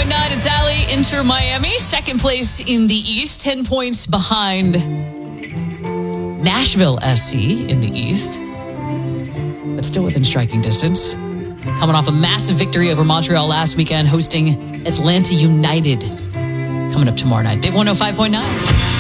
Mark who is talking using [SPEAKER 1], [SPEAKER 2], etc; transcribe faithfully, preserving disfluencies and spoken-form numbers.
[SPEAKER 1] point nine, it's Ali, Inter Miami. Second place in the East, ten points behind Nashville S C in the East, but still within striking distance. Coming off a massive victory over Montreal last weekend, hosting Atlanta United coming up tomorrow night. Big one oh five point nine.